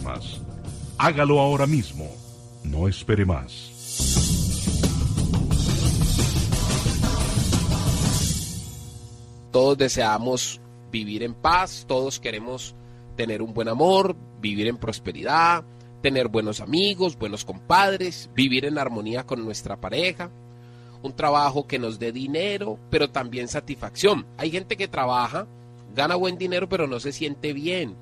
problemas. Hágalo ahora mismo. No espere más. Todos deseamos vivir en paz, todos queremos tener un buen amor, vivir en prosperidad, tener buenos amigos, buenos compadres, vivir en armonía con nuestra pareja, un trabajo que nos dé dinero, pero también satisfacción. Hay gente que trabaja, gana buen dinero, pero no se siente bien,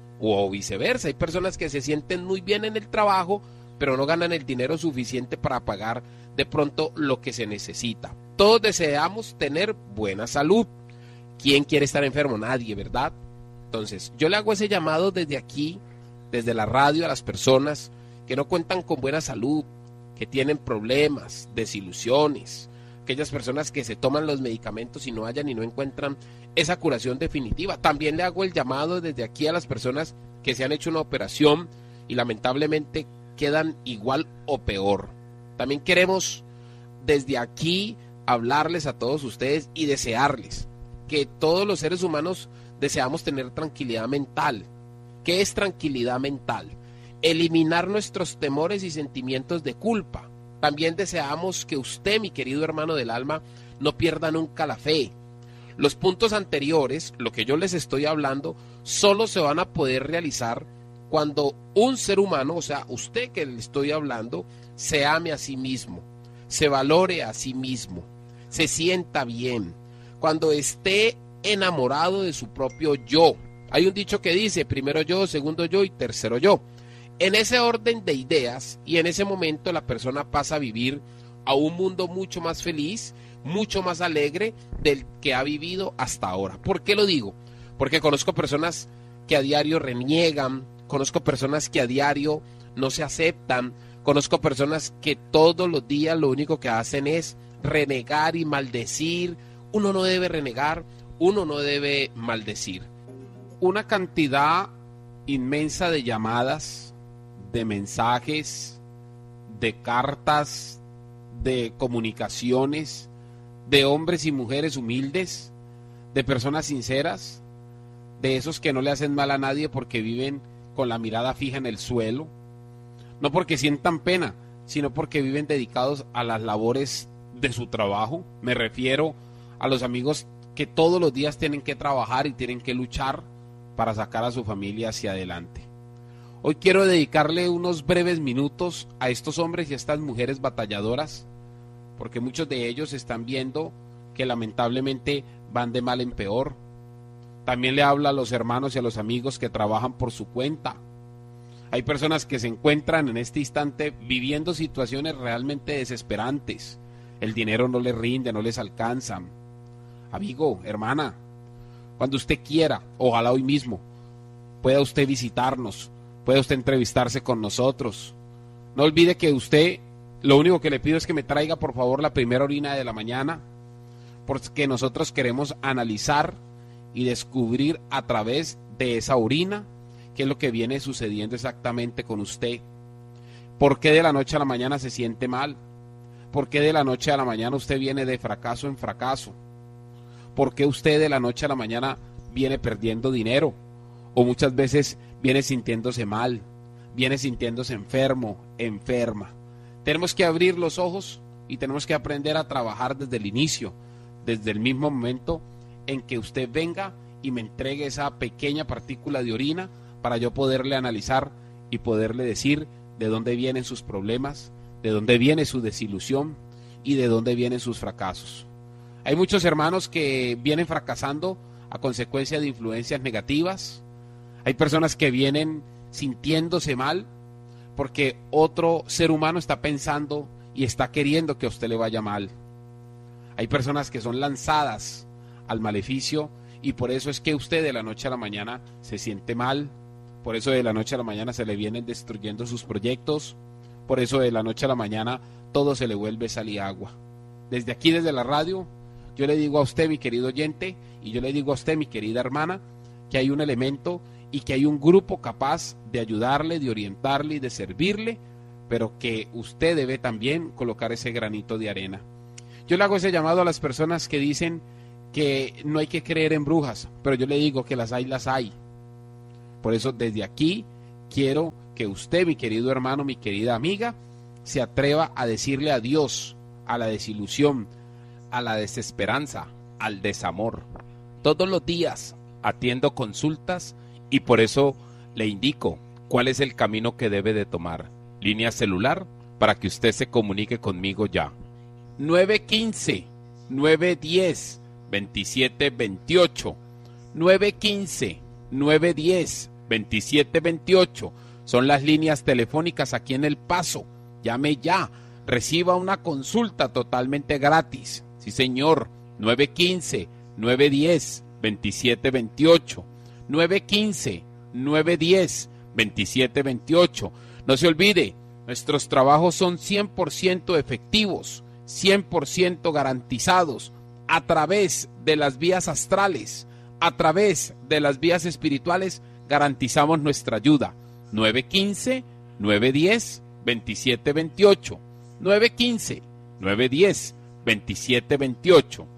o viceversa. Hay personas que se sienten muy bien en el trabajo, pero no ganan el dinero suficiente para pagar de pronto lo que se necesita. Todos deseamos tener buena salud. ¿Quién quiere estar enfermo? Nadie, ¿verdad? Entonces, yo le hago ese llamado desde aquí, desde la radio, a las personas que no cuentan con buena salud, que tienen problemas, desilusiones, aquellas personas que se toman los medicamentos y no hallan y no encuentran esa curación definitiva. También le hago el llamado desde aquí a las personas que se han hecho una operación y lamentablemente quedan igual o peor. También queremos desde aquí hablarles a todos ustedes y desearles que todos los seres humanos deseamos tener tranquilidad mental. ¿Qué es tranquilidad mental? Eliminar nuestros temores y sentimientos de culpa. También deseamos que usted, mi querido hermano del alma, no pierda nunca la fe. Los puntos anteriores, lo que yo les estoy hablando, solo se van a poder realizar cuando un ser humano, o sea, usted que le estoy hablando, se ame a sí mismo, se valore a sí mismo, se sienta bien, cuando esté enamorado de su propio yo. Hay un dicho que dice, primero yo, segundo yo y tercero yo. En ese orden de ideas y en ese momento la persona pasa a vivir a un mundo mucho más feliz, mucho más alegre del que ha vivido hasta ahora. ¿Por qué lo digo? Porque conozco personas que a diario reniegan, conozco personas que a diario no se aceptan, conozco personas que todos los días lo único que hacen es renegar y maldecir. Uno no debe renegar, uno no debe maldecir. Una cantidad inmensa de llamadas, de mensajes, de cartas, de comunicaciones, de hombres y mujeres humildes, de personas sinceras, de esos que no le hacen mal a nadie porque viven con la mirada fija en el suelo, no porque sientan pena, sino porque viven dedicados a las labores de su trabajo. Me refiero a los amigos que todos los días tienen que trabajar y tienen que luchar para sacar a su familia hacia adelante. Hoy quiero dedicarle unos breves minutos a estos hombres y a estas mujeres batalladoras, porque muchos de ellos están viendo que lamentablemente van de mal en peor. También le hablo a los hermanos y a los amigos que trabajan por su cuenta. Hay personas que se encuentran en este instante viviendo situaciones realmente desesperantes. El dinero no les rinde, no les alcanza. Amigo, hermana, cuando usted quiera, ojalá hoy mismo, pueda usted visitarnos, pueda usted entrevistarse con nosotros. No olvide que usted, lo único que le pido es que me traiga por favor la primera orina de la mañana, porque nosotros queremos analizar y descubrir a través de esa orina qué es lo que viene sucediendo exactamente con usted. ¿Por qué de la noche a la mañana se siente mal? ¿Por qué de la noche a la mañana usted viene de fracaso en fracaso? ¿Por qué usted de la noche a la mañana viene perdiendo dinero? O muchas veces viene sintiéndose mal, viene sintiéndose enfermo, enferma. Tenemos que abrir los ojos y tenemos que aprender a trabajar desde el inicio, desde el mismo momento en que usted venga y me entregue esa pequeña partícula de orina para yo poderle analizar y poderle decir de dónde vienen sus problemas, de dónde viene su desilusión y de dónde vienen sus fracasos. Hay muchos hermanos que vienen fracasando a consecuencia de influencias negativas. Hay personas que vienen sintiéndose mal porque otro ser humano está pensando y está queriendo que a usted le vaya mal. Hay personas que son lanzadas al maleficio y por eso es que usted de la noche a la mañana se siente mal. Por eso de la noche a la mañana se le vienen destruyendo sus proyectos. Por eso de la noche a la mañana todo se le vuelve sal y agua. Desde aquí, desde la radio, yo le digo a usted, mi querido oyente, y yo le digo a usted, mi querida hermana, que hay un elemento y que hay un grupo capaz de ayudarle, de orientarle y de servirle, pero que usted debe también colocar ese granito de arena. Yo le hago ese llamado a las personas que dicen que no hay que creer en brujas, pero yo le digo que las hay, las hay. Por eso desde aquí quiero que usted, mi querido hermano, mi querida amiga, se atreva a decirle adiós a la desilusión, a la desesperanza, al desamor. Todos los días atiendo consultas y por eso le indico cuál es el camino que debe de tomar. Línea celular para que usted se comunique conmigo ya. 915-910-2728. 915-910-2728. Son las líneas telefónicas aquí en El Paso. Llame ya. Reciba una consulta totalmente gratis. Sí, señor. 915-910-2728. 915-910-2728. No se olvide, nuestros trabajos son 100% efectivos, 100% garantizados, a través de las vías astrales, a través de las vías espirituales, garantizamos nuestra ayuda. 915-910-2728. 915-910-2728.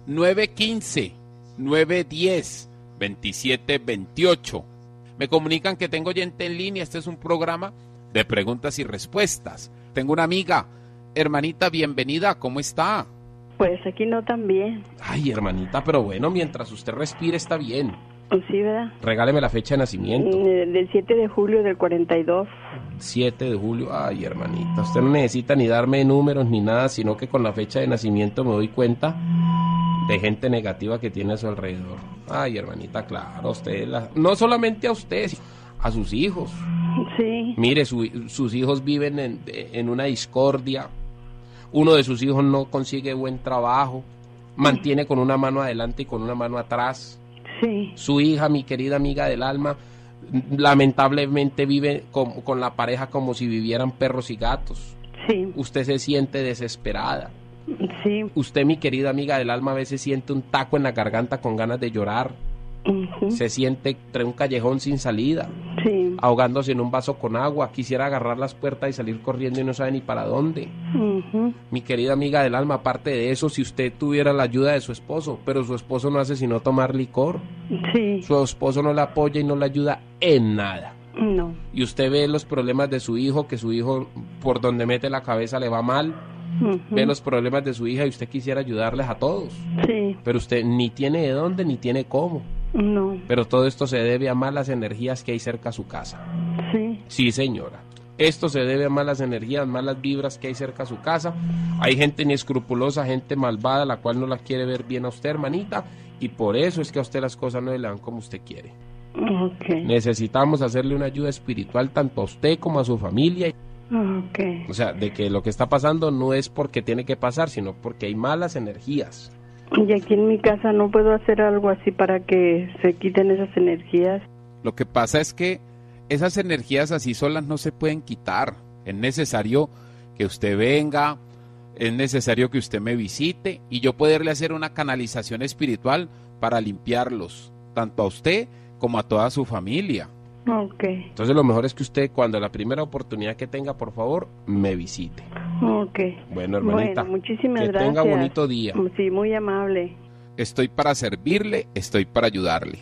915-910-2728. Me comunican que tengo oyente en línea. Este es un programa de preguntas y respuestas. Tengo una amiga. Hermanita, bienvenida. ¿Cómo está? Pues aquí no tan bien. Ay, hermanita, pero bueno, mientras usted respire está bien. Sí, ¿verdad? Regáleme la fecha de nacimiento. Del 7 de julio del 42. 7 de julio. Ay, hermanita, usted no necesita ni darme números ni nada, sino que con la fecha de nacimiento me doy cuenta de gente negativa que tiene a su alrededor. Ay, hermanita, claro, usted, no solamente a usted, a sus hijos. Sí. Mire, sus hijos viven en una discordia. Uno de sus hijos no consigue buen trabajo, mantiene con una mano adelante y con una mano atrás. Sí. Su hija, mi querida amiga del alma, lamentablemente vive con la pareja como si vivieran perros y gatos. Sí. Usted se siente desesperada. Sí. Usted, mi querida amiga del alma, a veces siente un taco en la garganta con ganas de llorar. Uh-huh. Se siente entre un callejón sin salida, Sí. ahogándose en un vaso con agua. Quisiera agarrar las puertas y salir corriendo y no sabe ni para dónde. Uh-huh. Mi querida amiga del alma, aparte de eso, si usted tuviera la ayuda de su esposo, pero su esposo no hace sino tomar licor, Sí. su esposo no le apoya y no le ayuda en nada, No. y usted ve los problemas de su hijo, que su hijo por donde mete la cabeza le va mal, Uh-huh. ve los problemas de su hija y usted quisiera ayudarles a todos, Sí. pero usted ni tiene de dónde ni tiene cómo. No. Pero todo esto se debe a malas energías que hay cerca a su casa. Sí. Sí, señora. Esto se debe a malas energías, malas vibras que hay cerca a su casa. Hay gente inescrupulosa, gente malvada, la cual no la quiere ver bien a usted, hermanita, y por eso es que a usted las cosas no le dan como usted quiere. Okay. Necesitamos hacerle una ayuda espiritual tanto a usted como a su familia. Okay. O sea, de que lo que está pasando no es porque tiene que pasar, sino porque hay malas energías. Y aquí en mi casa no puedo hacer algo así para que se quiten esas energías. Lo que pasa es que esas energías así solas no se pueden quitar. Es necesario que usted venga, es necesario que usted me visite y yo poderle hacer una canalización espiritual para limpiarlos, tanto a usted como a toda su familia. Okay. Entonces lo mejor es que usted, cuando la primera oportunidad que tenga, por favor, me visite. Okay. Bueno, hermanita, Bueno, muchísimas que gracias. tenga bonito día. Sí, muy amable. Estoy para servirle, estoy para ayudarle.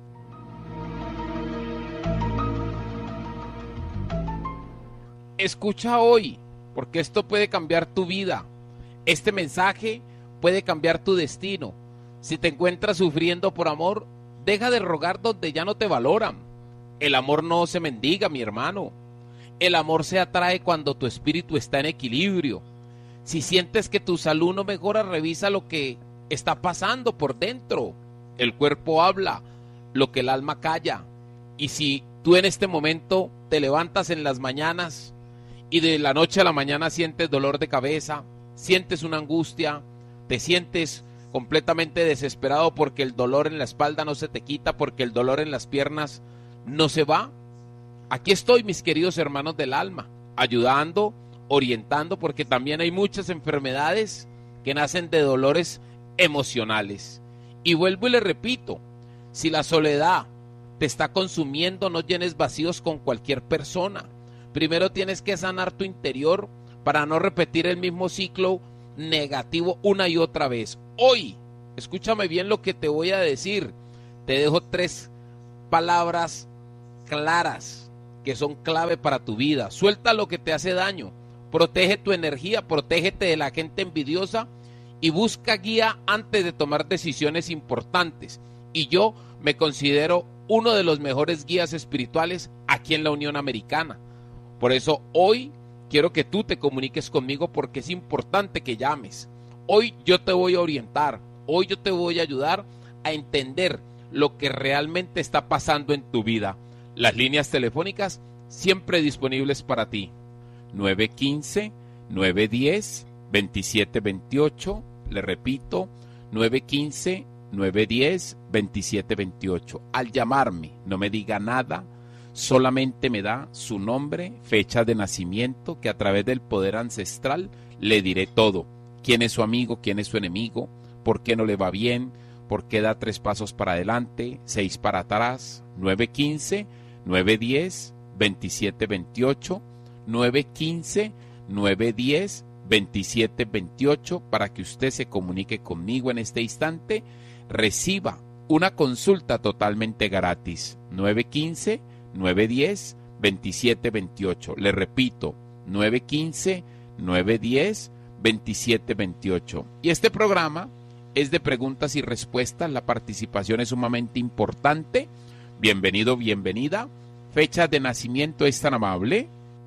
Escucha hoy, porque esto puede cambiar tu vida. Este mensaje puede cambiar tu destino. Si te encuentras sufriendo por amor, deja de rogar donde ya no te valoran. El amor no se mendiga, mi hermano. El amor se atrae cuando tu espíritu está en equilibrio. Si sientes que tu salud no mejora, revisa lo que está pasando por dentro. El cuerpo habla lo que el alma calla. Y si tú en este momento te levantas en las mañanas y de la noche a la mañana sientes dolor de cabeza, sientes una angustia, te sientes completamente desesperado porque el dolor en la espalda no se te quita, porque el dolor en las piernas no se va, aquí estoy, mis queridos hermanos del alma, ayudando, orientando, porque también hay muchas enfermedades que nacen de dolores emocionales. Y vuelvo y le repito, si la soledad te está consumiendo, no llenes vacíos con cualquier persona. Primero tienes que sanar tu interior para no repetir el mismo ciclo negativo una y otra vez. Hoy, escúchame bien lo que te voy a decir. Te dejo 3 palabras claras que son clave para tu vida. Suelta lo que te hace daño. Protege tu energía, protégete de la gente envidiosa y busca guía antes de tomar decisiones importantes. Y yo me considero uno de los mejores guías espirituales aquí en la Unión Americana. Por eso hoy quiero que tú te comuniques conmigo porque es importante que llames. Hoy yo te voy a orientar, hoy yo te voy a ayudar a entender lo que realmente está pasando en tu vida. Las líneas telefónicas siempre disponibles para ti. 915-910-2728. Le repito, 915-910-2728. Al llamarme, no me diga nada, solamente me da su nombre, fecha de nacimiento, que a través del poder ancestral le diré todo. ¿Quién es su amigo? ¿Quién es su enemigo? ¿Por qué no le va bien? ¿Por qué da 3 pasos para adelante, 6 para atrás? 915-910-2728. 915-910-2728 para que usted se comunique conmigo en este instante. Reciba una consulta totalmente gratis. 915-910-2728. Le repito, 915-910-2728. Y este programa es de preguntas y respuestas. La participación es sumamente importante. Bienvenido, bienvenida. Fecha de nacimiento es tan amable.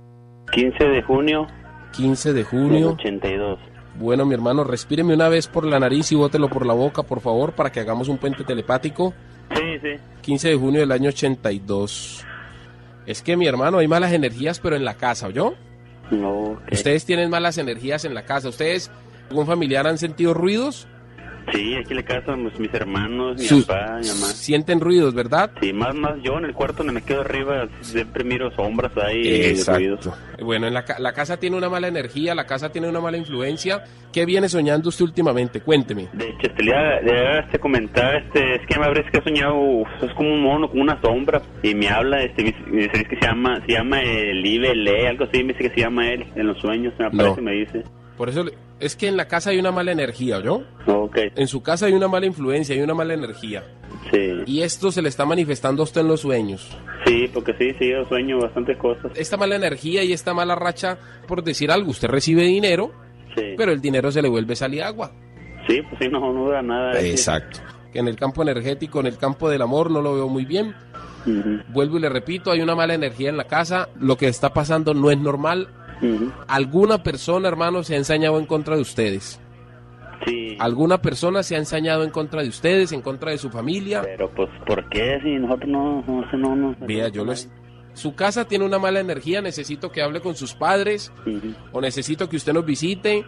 15 de junio. 15 de junio. Del 82. Bueno, mi hermano, respíreme una vez por la nariz y bótelo por la boca, por favor, para que hagamos un puente telepático. Sí, sí. 15 de junio del año 82. Es que, mi hermano, hay malas energías, pero en la casa, ¿oyó? No, okay. Ustedes tienen malas energías en la casa. ¿Ustedes, algún familiar, han sentido ruidos? Sí, aquí en la casa, mis hermanos, mi papá, mi mamá. Sienten ruidos, ¿verdad? Sí, más yo en el cuarto donde me quedo arriba, siempre miro sombras ahí. Exacto. Ruidos. Bueno, en la casa tiene una mala energía, la casa tiene una mala influencia. ¿Qué viene soñando usted últimamente? Cuénteme. De hecho, le comentar, es que me parece que he soñado, es como un mono, como una sombra, y me habla, me dice que se llama el Ibe, algo así, me dice que se llama él, en los sueños, me aparece, me dice. Por eso, es que en la casa hay una mala energía, ¿oyó? Okay. En su casa hay una mala influencia, hay una mala energía. Sí. Y esto se le está manifestando a usted en los sueños. Sí, porque sí, yo sueño bastantes cosas. Esta mala energía y esta mala racha, por decir algo, usted recibe dinero, sí, pero el dinero se le vuelve sal y agua. Sí, pues sí, no da nada. Exacto. Que en el campo energético, en el campo del amor, no lo veo muy bien. Vuelvo y le repito, hay una mala energía en la casa, lo que está pasando no es normal. Alguna persona, hermano, se ha ensañado en contra de ustedes. Sí. Alguna persona se ha ensañado en contra de ustedes, en contra de su familia. Pero pues, ¿por qué? Si nosotros no. Vea, su casa tiene una mala energía, necesito que hable con sus padres, o necesito que usted nos visite.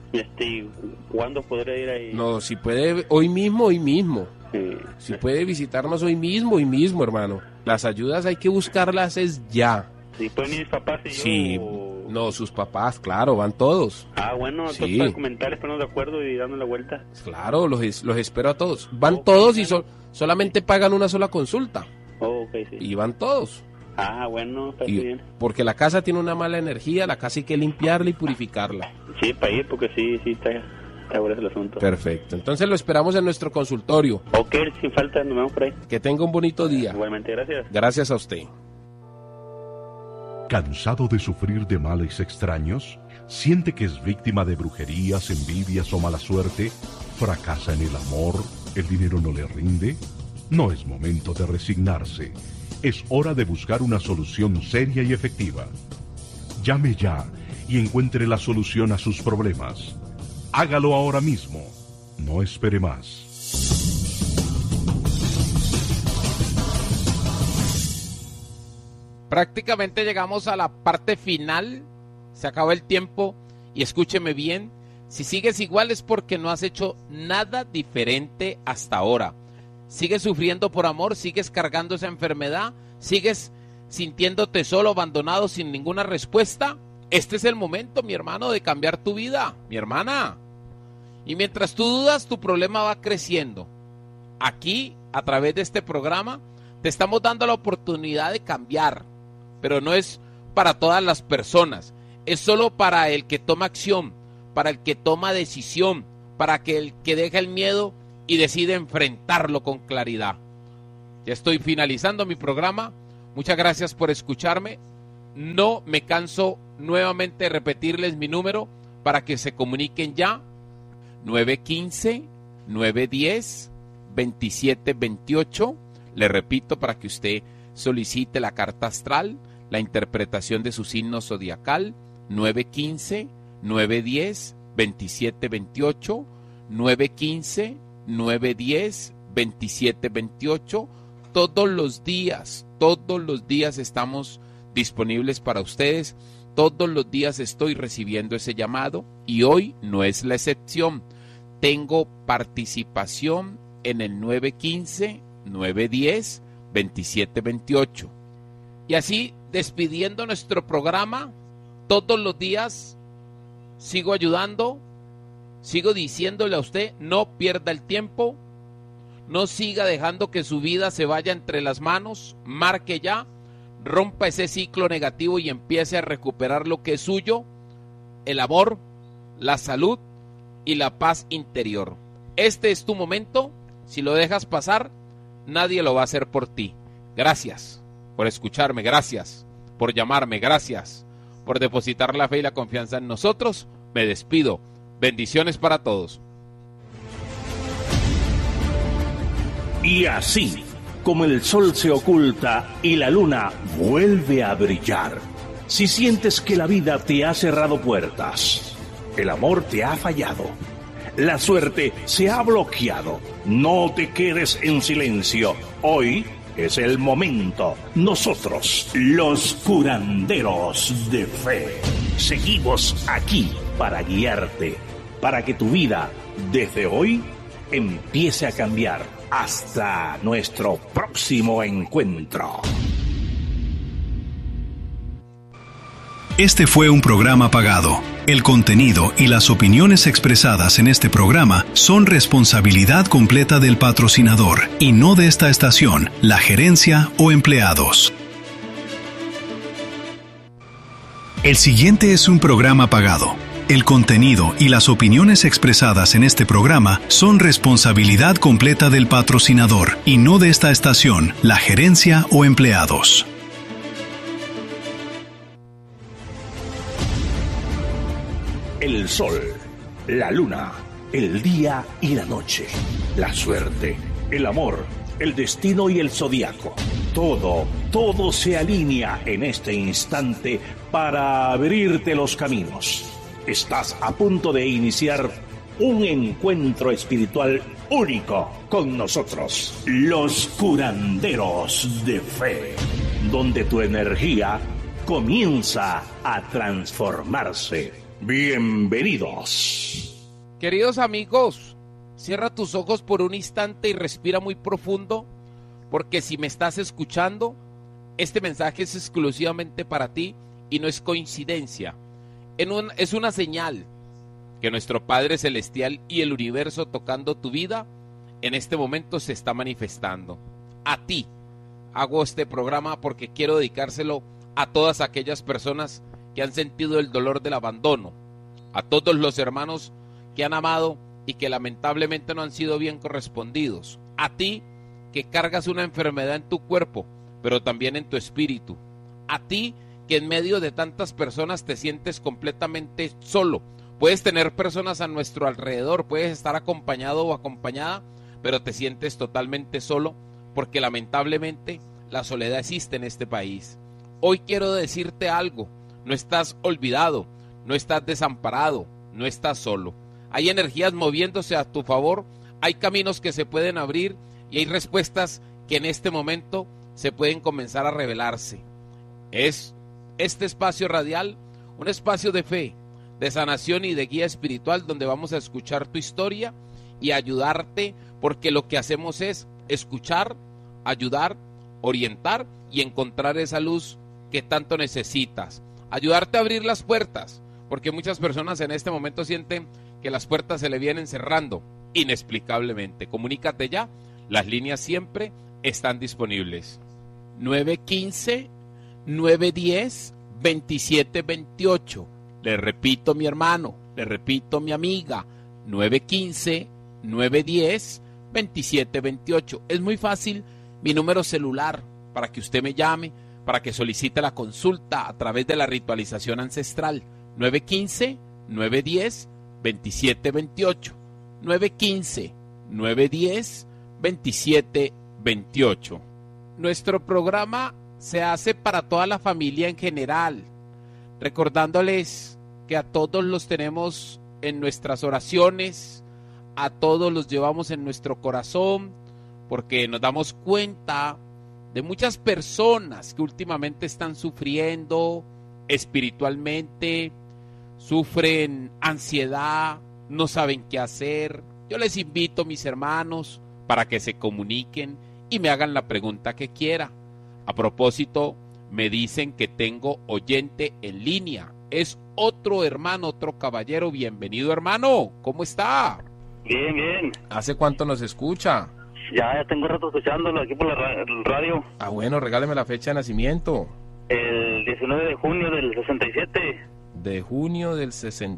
¿Cuándo podré ir ahí? No, si puede, hoy mismo. Sí. Si puede visitarnos hoy mismo, hermano. Las ayudas hay que buscarlas es ya. Sí, pueden ir mis papás y sí. yo. No, sus papás, claro, van todos. Bueno, entonces sí. Para comentarles, ponernos de acuerdo y dando la vuelta. Claro, los espero a todos. Van todos y solamente pagan una sola consulta. Okay, sí. Y van todos. Bueno, está bien. Porque la casa tiene una mala energía, la casa hay que limpiarla y purificarla. Sí, para ir, porque sí, está bueno el asunto. Perfecto, entonces lo esperamos en nuestro consultorio. Ok, sin falta, nos vemos por ahí. Que tenga un bonito día. Igualmente, gracias. Gracias a usted. ¿Cansado de sufrir de males extraños? ¿Siente que es víctima de brujerías, envidias o mala suerte? ¿Fracasa en el amor? ¿El dinero no le rinde? No es momento de resignarse. Es hora de buscar una solución seria y efectiva. Llame ya y encuentre la solución a sus problemas. Hágalo ahora mismo. No espere más. Prácticamente llegamos a la parte final, se acaba el tiempo y escúcheme bien, si sigues igual es porque no has hecho nada diferente hasta ahora. Sigues sufriendo por amor, sigues cargando esa enfermedad, sigues sintiéndote solo, abandonado, sin ninguna respuesta. Este es el momento, mi hermano, de cambiar tu vida, mi hermana. Y mientras tú dudas, tu problema va creciendo. Aquí, a través de este programa, te estamos dando la oportunidad de cambiar. Pero no es para todas las personas, es solo para el que toma acción, para el que toma decisión, para el que deja el miedo y decide enfrentarlo con claridad. Ya estoy finalizando mi programa, Muchas gracias por escucharme. No me canso nuevamente de repetirles mi número para que se comuniquen ya. 915-910-2728. Le repito, para que usted solicite la carta astral, la interpretación de su signo zodiacal. 915-910-2728. 915-910-2728. Todos los días estamos disponibles para ustedes. Todos los días estoy recibiendo ese llamado y hoy no es la excepción. Tengo participación en el 915-910-2728. Y así, despidiendo nuestro programa, todos los días sigo ayudando, sigo diciéndole a usted, no pierda el tiempo, no siga dejando que su vida se vaya entre las manos, marque ya, rompa ese ciclo negativo y empiece a recuperar lo que es suyo, el amor, la salud y la paz interior. Este es tu momento, si lo dejas pasar, nadie lo va a hacer por ti. Gracias por escucharme, gracias por llamarme, gracias por depositar la fe y la confianza en nosotros. Me despido. Bendiciones para todos. Y así, como el sol se oculta y la luna vuelve a brillar, si sientes que la vida te ha cerrado puertas, el amor te ha fallado, la suerte se ha bloqueado, no te quedes en silencio. Hoy es el momento. Nosotros, los curanderos de fe, seguimos aquí para guiarte, para que tu vida, desde hoy, empiece a cambiar. Hasta nuestro próximo encuentro. Este fue un programa pagado. El contenido y las opiniones expresadas en este programa son responsabilidad completa del patrocinador y no de esta estación, la gerencia o empleados. El siguiente es un programa pagado. El contenido y las opiniones expresadas en este programa son responsabilidad completa del patrocinador y no de esta estación, la gerencia o empleados. El sol, la luna, el día y la noche, la suerte, el amor, el destino y el zodiaco. Todo se alinea en este instante para abrirte los caminos. Estás a punto de iniciar un encuentro espiritual único con nosotros, los curanderos de fe, donde tu energía comienza a transformarse. Bienvenidos. Queridos amigos, cierra tus ojos por un instante y respira muy profundo, porque si me estás escuchando, este mensaje es exclusivamente para ti y no es coincidencia. Es una señal que nuestro Padre Celestial y el universo tocando tu vida en este momento se está manifestando. A ti hago este programa porque quiero dedicárselo a todas aquellas personas que han sentido el dolor del abandono, a todos los hermanos que han amado y que lamentablemente no han sido bien correspondidos, a ti que cargas una enfermedad en tu cuerpo, pero también en tu espíritu, a ti que en medio de tantas personas te sientes completamente solo. Puedes tener personas a nuestro alrededor, puedes estar acompañado o acompañada, pero te sientes totalmente solo porque lamentablemente la soledad existe en este país. Hoy quiero decirte algo, no estás olvidado, no estás desamparado, no estás solo. Hay energías moviéndose a tu favor, hay caminos que se pueden abrir y hay respuestas que en este momento se pueden comenzar a revelarse. Es este espacio radial, un espacio de fe, de sanación y de guía espiritual donde vamos a escuchar tu historia y ayudarte, porque lo que hacemos es escuchar, ayudar, orientar y encontrar esa luz que tanto necesitas. Ayudarte a abrir las puertas, porque muchas personas en este momento sienten que las puertas se le vienen cerrando inexplicablemente. Comunícate ya, las líneas siempre están disponibles. 915-910-2728. Le repito, mi hermano, le repito, mi amiga, 915-910-2728. Es muy fácil mi número celular para que usted me llame, para que solicite la consulta a través de la ritualización ancestral. 915-910-2728. 915-910-2728. Nuestro programa se hace para toda la familia en general, recordándoles que a todos los tenemos en nuestras oraciones, a todos los llevamos en nuestro corazón, porque nos damos cuenta de muchas personas que últimamente están sufriendo espiritualmente, sufren ansiedad, no saben qué hacer. Yo les invito, mis hermanos, para que se comuniquen y me hagan la pregunta que quiera. A propósito, me dicen que tengo oyente en línea. Es otro hermano, otro caballero. Bienvenido, hermano. ¿Cómo está? Bien, bien. ¿Hace cuánto nos escucha? Ya tengo rato escuchándolo aquí por la radio. Ah, bueno, regáleme la fecha de nacimiento. El 19 de junio del 67. De junio del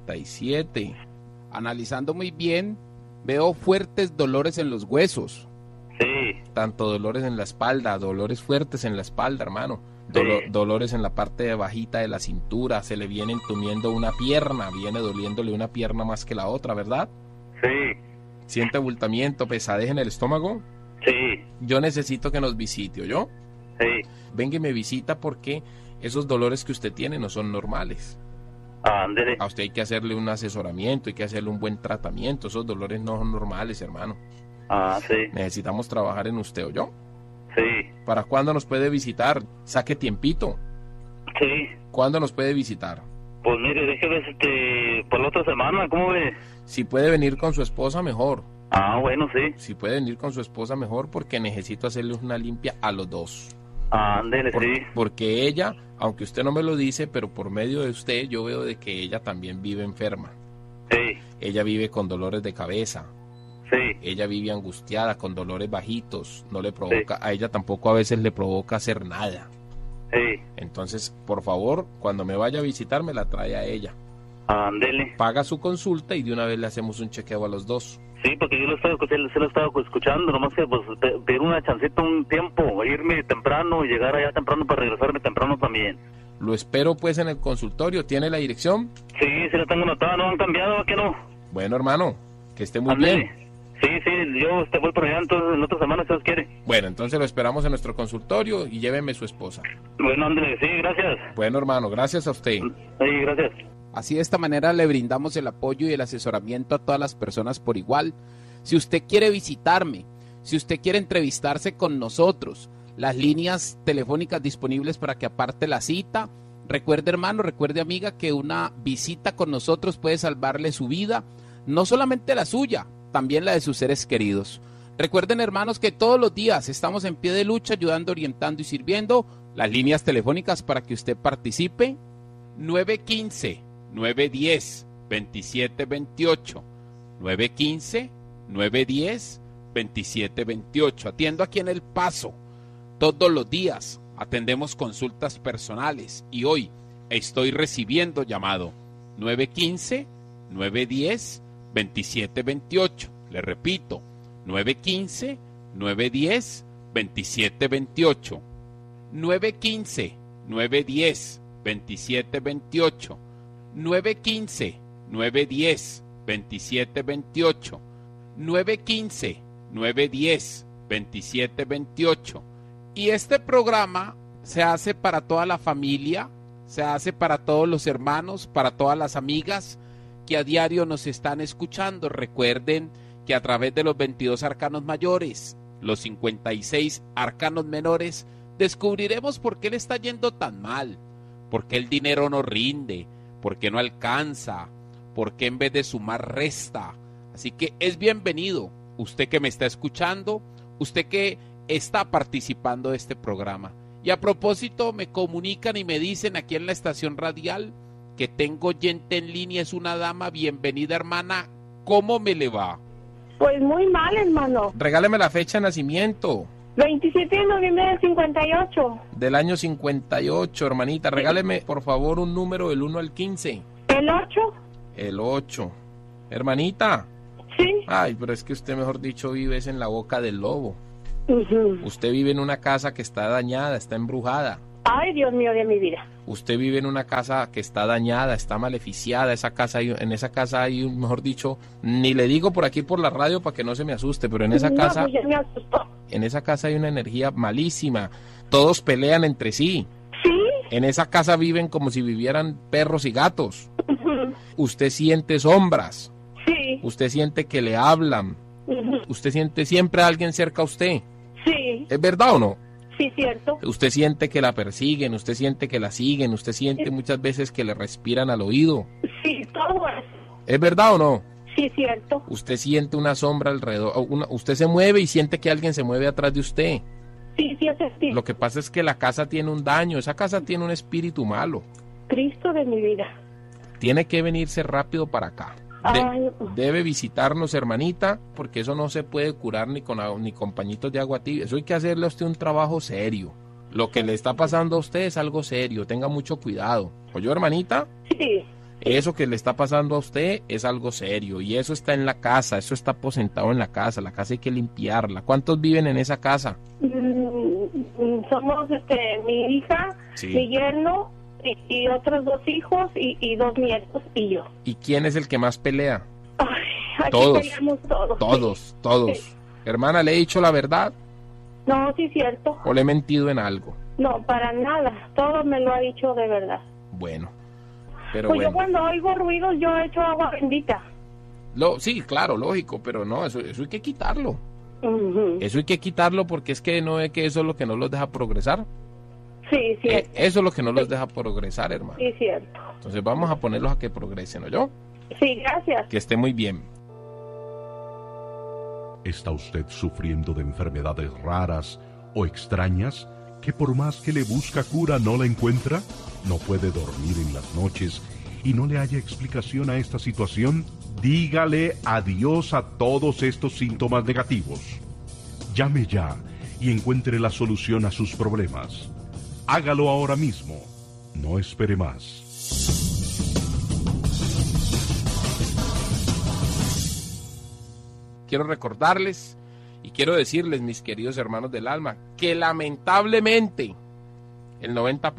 67. Analizando muy bien, veo fuertes dolores en los huesos. Sí. Tanto dolores en la espalda, dolores fuertes en la espalda, hermano. Sí. Dolores en la parte de bajita de la cintura, se le viene entumiendo una pierna, viene doliéndole una pierna más que la otra, ¿verdad? Sí. ¿Siente abultamiento, pesadez en el estómago? Sí. Yo necesito que nos visite, ¿oyó? Sí. Venga y me visita porque esos dolores que usted tiene no son normales. Ándele. A usted hay que hacerle un asesoramiento, hay que hacerle un buen tratamiento. Esos dolores no son normales, hermano. Ah, sí. Necesitamos trabajar en usted, ¿oyó? Sí. ¿Para cuándo nos puede visitar? Saque tiempito. Sí. ¿Cuándo nos puede visitar? Pues mire, déjeme por la otra semana, ¿cómo ve? Si puede venir con su esposa, mejor. Ah, bueno, sí. Si puede venir con su esposa, mejor, porque necesito hacerle una limpia a los dos. Ándele, sí. Porque ella, aunque usted no me lo dice, pero por medio de usted yo veo de que ella también vive enferma. Sí. Ella vive con dolores de cabeza. Sí. Ella vive angustiada, con dolores bajitos. No le provoca, a ella tampoco a veces le provoca hacer nada. Sí. Entonces, por favor, cuando me vaya a visitar, me la trae a ella. Ándele. Paga su consulta y de una vez le hacemos un chequeo a los dos. Sí, porque yo se lo estaba escuchando, nomás que pues pedir una chancita un tiempo, irme temprano y llegar allá temprano para regresarme temprano también. Lo espero pues en el consultorio. ¿Tiene la dirección? Sí, sí la tengo anotada, no han cambiado, ¿a qué no? Bueno, hermano, que esté muy Ándele. bien. Sí, yo voy por allá entonces en otra semana si Dios quiere. Bueno, entonces lo esperamos en nuestro consultorio y lléveme su esposa. Bueno, ándele, sí, gracias. Bueno, hermano, gracias a usted. Sí, gracias. Así de esta manera le brindamos el apoyo y el asesoramiento a todas las personas por igual. Si usted quiere visitarme, si usted quiere entrevistarse con nosotros, las líneas telefónicas disponibles para que aparte la cita. Recuerde, hermano, recuerde, amiga, que una visita con nosotros puede salvarle su vida, no solamente la suya, también la de sus seres queridos. Recuerden, hermanos, que todos los días estamos en pie de lucha, ayudando, orientando y sirviendo. Las líneas telefónicas para que usted participe: 915-910-2728. 915-910-2728. Atiendo aquí en El Paso. Todos los días atendemos consultas personales y hoy estoy recibiendo llamado 915-910-2728. Le repito, 915-910-2728. 915-910-2728. 915-910-2728. 915-910-2728. Y este programa se hace para toda la familia, se hace para todos los hermanos, para todas las amigas que a diario nos están escuchando. Recuerden que a través de los 22 arcanos mayores, los 56 arcanos menores, descubriremos por qué le está yendo tan mal, por qué el dinero no rinde, por qué no alcanza, por qué en vez de sumar resta. Así que es bienvenido usted que me está escuchando, usted que está participando de este programa. Y a propósito, me comunican y me dicen aquí en la estación radial que tengo oyente en línea, es una dama. Bienvenida, hermana, ¿cómo me le va? Pues muy mal, hermano. Regáleme la fecha de nacimiento. 27 de noviembre del 58. Del año 58, hermanita. Regáleme, por favor, un número del 1 al 15. ¿El 8? El 8. Hermanita. Sí. Ay, pero es que usted, mejor dicho, vive en la boca del lobo. Uh-huh. Usted vive en una casa que está dañada, está embrujada. Ay, Dios mío de mi vida. Usted vive en una casa que está dañada, está maleficiada, en esa casa hay, mejor dicho, ni le digo por aquí por la radio para que no se me asuste, pero en esa No, casa, pues ya me asustó. en esa casa hay una energía malísima, todos pelean entre sí, Sí. en esa casa viven como si vivieran perros y gatos, usted siente sombras, Sí. usted siente que le hablan, usted siente siempre a alguien cerca a usted, Sí. ¿es verdad o no? Sí, cierto. Usted siente que la persiguen, usted siente que la siguen, usted siente muchas veces que le respiran al oído. Sí, todo eso. ¿Es verdad o no? Sí, cierto. Usted siente una sombra alrededor, usted se mueve y siente que alguien se mueve atrás de usted. Sí, sí, es sí. Lo que pasa es que la casa tiene un daño, esa casa tiene un espíritu malo. Cristo de mi vida. Tiene que venirse rápido para acá. Ay. Debe visitarnos, hermanita, porque eso no se puede curar ni con pañitos de agua tibia. Eso hay que hacerle a usted un trabajo serio. Lo que le está pasando a usted es algo serio, tenga mucho cuidado. ¿Oyó, hermanita? Sí. Eso que le está pasando a usted es algo serio y eso está en la casa, eso está aposentado en la casa hay que limpiarla. ¿Cuántos viven en esa casa? Somos mi hija, Sí. mi yerno y otros 2 hijos y 2 nietos y yo. ¿Y quién es el que más pelea? Ay, aquí Todos. peleamos todos. Todos. Sí. Hermana, ¿le he dicho la verdad No, sí, cierto. o le he mentido en algo? No, para nada. Todo me lo ha dicho de verdad. Bueno, pero Pues yo bueno. cuando oigo ruidos yo echo agua bendita. Sí, claro, lógico, pero no, eso hay que quitarlo. Ujú. Eso hay que quitarlo porque es que no es que eso es lo que no los deja progresar. Sí, cierto. Eso es lo que no los deja progresar, hermano. Sí, cierto. Entonces vamos a ponerlos a que progresen, ¿oyó? Sí, gracias. Que esté muy bien. ¿Está usted sufriendo de enfermedades raras o extrañas que por más que le busca cura no la encuentra? ¿No puede dormir en las noches y no le haya explicación a esta situación? Dígale adiós a todos estos síntomas negativos. Llame ya y encuentre la solución a sus problemas. Hágalo ahora mismo. No espere más. Quiero recordarles y quiero decirles, mis queridos hermanos del alma, que lamentablemente el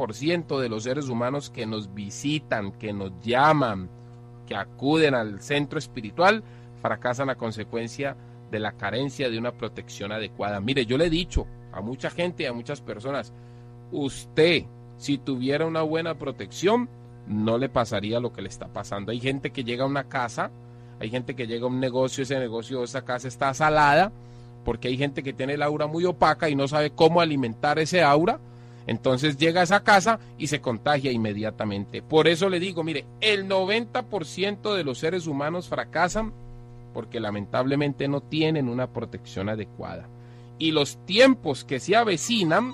90% de los seres humanos que nos visitan, que nos llaman, que acuden al centro espiritual, fracasan a consecuencia de la carencia de una protección adecuada. Mire, yo le he dicho a mucha gente y a muchas personas, usted, si tuviera una buena protección, no le pasaría lo que le está pasando. Hay gente que llega a una casa, hay gente que llega a un negocio, esa casa está salada, porque hay gente que tiene el aura muy opaca y no sabe cómo alimentar ese aura, entonces llega a esa casa y se contagia inmediatamente. Por eso le digo, mire, el 90% de los seres humanos fracasan porque lamentablemente no tienen una protección adecuada. Y los tiempos que se avecinan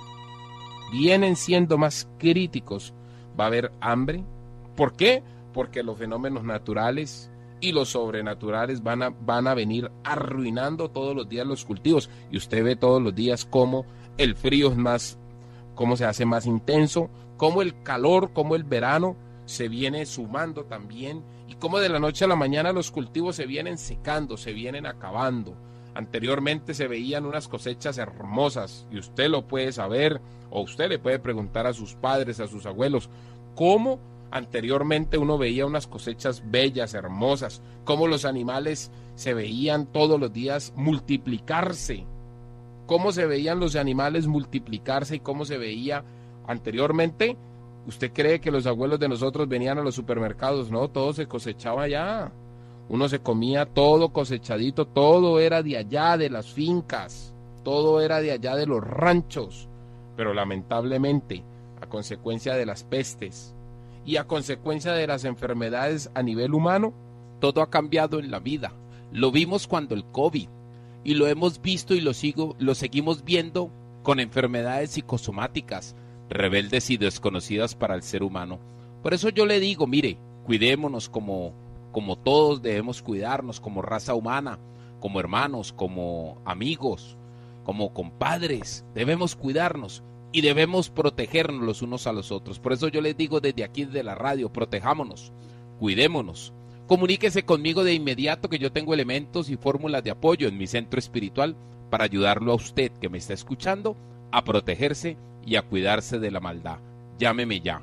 vienen siendo más críticos. Va a haber hambre. ¿Por qué? Porque los fenómenos naturales y los sobrenaturales van a venir arruinando todos los días los cultivos. Y usted ve todos los días cómo el frío es más, cómo se hace más intenso, cómo el calor, cómo el verano se viene sumando también, y cómo de la noche a la mañana los cultivos se vienen secando, se vienen acabando. Anteriormente se veían unas cosechas hermosas, y usted lo puede saber, o usted le puede preguntar a sus padres, a sus abuelos, cómo anteriormente uno veía unas cosechas bellas, hermosas, cómo los animales se veían todos los días multiplicarse, cómo se veían los animales multiplicarse y cómo se veía anteriormente. ¿Usted cree que los abuelos de nosotros venían a los supermercados? No, todo se cosechaba allá. Uno se comía todo cosechadito, todo era de allá, de las fincas, todo era de allá, de los ranchos. Pero lamentablemente, a consecuencia de las pestes y a consecuencia de las enfermedades a nivel humano, todo ha cambiado en la vida. Lo vimos cuando el COVID, y lo hemos visto y lo seguimos viendo con enfermedades psicosomáticas, rebeldes y desconocidas para el ser humano. Por eso yo le digo, mire, cuidémonos como todos debemos cuidarnos, como raza humana, como hermanos, como amigos, como compadres, debemos cuidarnos y debemos protegernos los unos a los otros. Por eso yo les digo desde aquí, desde la radio, protejámonos, cuidémonos. Comuníquese conmigo de inmediato, que yo tengo elementos y fórmulas de apoyo en mi centro espiritual para ayudarlo a usted que me está escuchando a protegerse y a cuidarse de la maldad. Llámeme ya.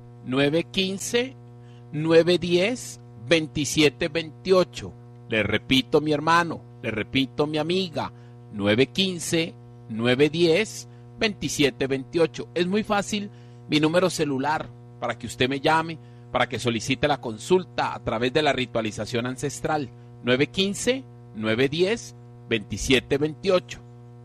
915-910-2728. Le repito, mi hermano, le repito, mi amiga, 915-910-2728. Es muy fácil mi número celular para que usted me llame, para que solicite la consulta a través de la ritualización ancestral. 915-910-2728.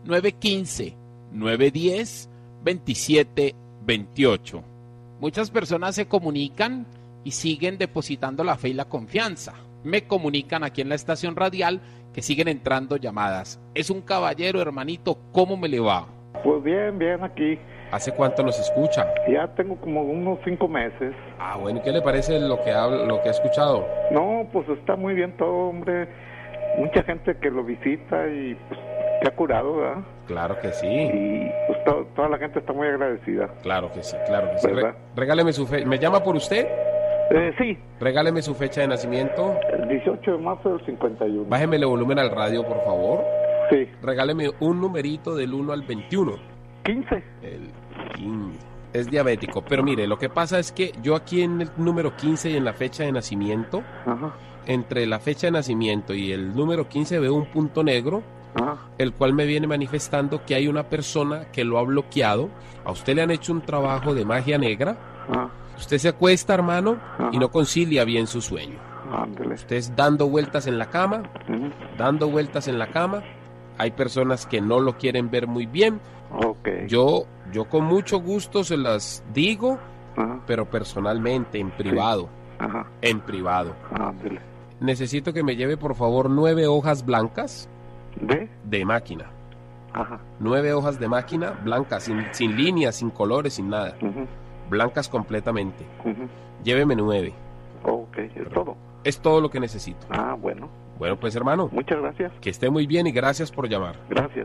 915-910-2728. Muchas personas se comunican y siguen depositando la fe y la confianza. Me comunican aquí en la estación radial que siguen entrando llamadas. Es un caballero, hermanito, ¿cómo me le va? Pues bien, aquí. ¿Hace cuánto nos escucha? Ya tengo como unos 5 meses. Ah, bueno, ¿qué le parece lo que ha escuchado? No, pues está muy bien todo, hombre. Mucha gente que lo visita y pues te ha curado, ¿verdad? Claro que sí. Y pues toda la gente está muy agradecida. Claro que sí, claro que sí. Regáleme su fecha. ¿Me llama por usted? Sí. Regáleme su fecha de nacimiento. El 18 de marzo del 51. Bájeme el volumen al radio, por favor. Sí. Regáleme un numerito del 1 al 21. 15. El 15. Es diabético, pero mire, lo que pasa es que yo aquí en el número 15 y en la fecha de nacimiento, ajá, entre la fecha de nacimiento y el número 15 veo un punto negro, ajá, el cual me viene manifestando que hay una persona que lo ha bloqueado. A usted le han hecho un trabajo de magia negra. ajá. Usted se acuesta, hermano, ajá, y no concilia bien su sueño. Ándale. Usted es dando vueltas en la cama, uh-huh, dando vueltas en la cama. Hay personas que no lo quieren ver muy bien. Okay. Yo con mucho gusto se las digo, ajá, pero personalmente, en privado. Sí. Ajá. En privado. Ándale. Necesito que me lleve, por favor, 9 hojas blancas de máquina. Ajá. 9 hojas de máquina blancas, sin líneas, sin colores, sin nada. Uh-huh. Blancas completamente. Uh-huh. Lléveme 9. Ok, es todo. Es todo lo que necesito. Ah, bueno. Bueno, pues, hermano. Muchas gracias. Que esté muy bien y gracias por llamar. Gracias,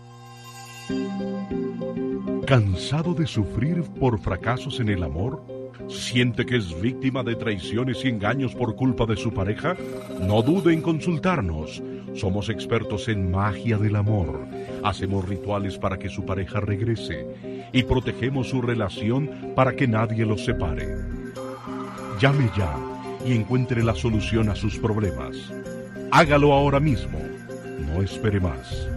¿Cansado de sufrir por fracasos en el amor? ¿Siente que es víctima de traiciones y engaños por culpa de su pareja? No dude en consultarnos. Somos expertos en magia del amor. Hacemos rituales para que su pareja regrese y protegemos su relación para que nadie los separe. Llame ya y encuentre la solución a sus problemas. Hágalo ahora mismo. No espere más.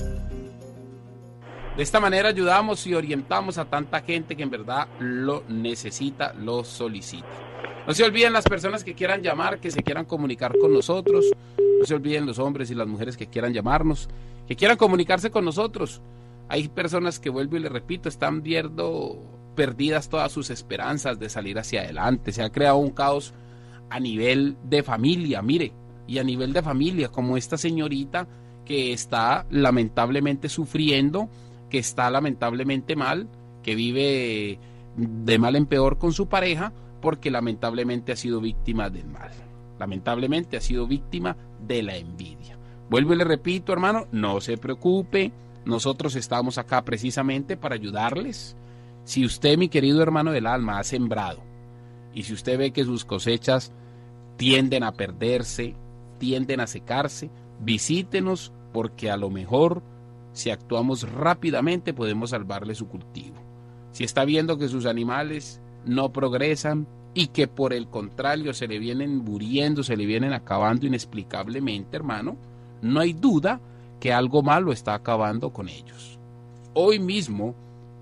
De esta manera ayudamos y orientamos a tanta gente que en verdad lo necesita, lo solicita. No se olviden las personas que quieran llamar, que se quieran comunicar con nosotros. No se olviden los hombres y las mujeres que quieran llamarnos, que quieran comunicarse con nosotros. Hay personas que, vuelvo y le repito, están viendo perdidas todas sus esperanzas de salir hacia adelante. Se ha creado un caos a nivel de familia, mire, y a nivel de familia, como esta señorita que está lamentablemente sufriendo, que está lamentablemente mal, que vive de mal en peor con su pareja, porque lamentablemente ha sido víctima del mal. Lamentablemente ha sido víctima de la envidia. Vuelvo y le repito, hermano, no se preocupe, nosotros estamos acá precisamente para ayudarles. Si usted, mi querido hermano del alma, ha sembrado, y si usted ve que sus cosechas tienden a perderse, tienden a secarse, visítenos, porque a lo mejor, si actuamos rápidamente, podemos salvarle su cultivo. Si está viendo que sus animales no progresan y que por el contrario se le vienen muriendo, se le vienen acabando inexplicablemente, hermano, no hay duda que algo malo está acabando con ellos. Hoy mismo,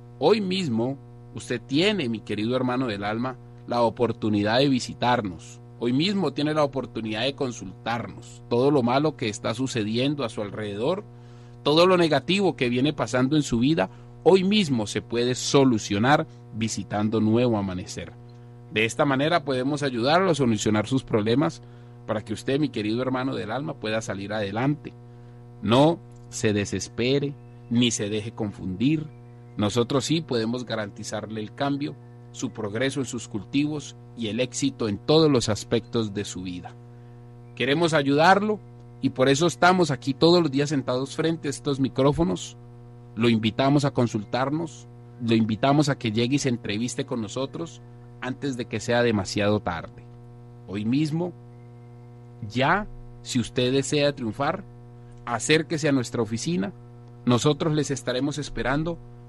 usted tiene, mi querido hermano del alma, la oportunidad de visitarnos. Hoy mismo tiene la oportunidad de consultarnos. Todo lo malo que está sucediendo a su alrededor, todo lo negativo que viene pasando en su vida, hoy mismo se puede solucionar visitando Nuevo Amanecer. De esta manera podemos ayudarlo a solucionar sus problemas para que usted, mi querido hermano del alma, pueda salir adelante. No se desespere ni se deje confundir. Nosotros sí podemos garantizarle el cambio, su progreso en sus cultivos y el éxito en todos los aspectos de su vida. Queremos ayudarlo y por eso estamos aquí todos los días sentados frente a estos micrófonos. Lo invitamos a consultarnos, lo invitamos a que llegue y se entreviste con nosotros antes de que sea demasiado tarde. Hoy mismo, ya, si usted desea triunfar, acérquese a nuestra oficina. Nosotros les estaremos esperando